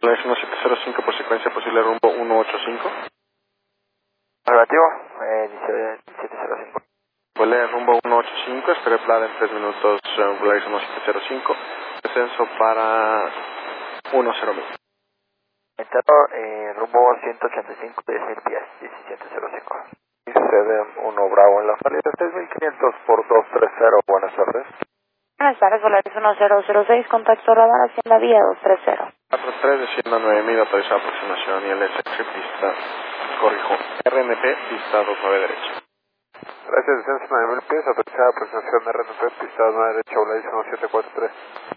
Volaris 1705 por secuencia posible rumbo 185. Relativo, inicio de 705. Vuele rumbo 185, espere plada en 3 minutos, Volaris 1705. Descenso para 100.000. Entero, rumbo 185, 10.000 pies, 1705. Sedem 1 Bravo en la salida 6500 por 230, buenas tardes. Buenas tardes, Volaris 1006, contacto radar Hacienda Vía 230. 43, descienda 9000, autorizada aproximación y el SX pista, corrijo, RNP, pista 29 derecha. Gracias, descenso 9000 pies, autorizada aproximación RNP, pista 9 derecha, Volaris 1743.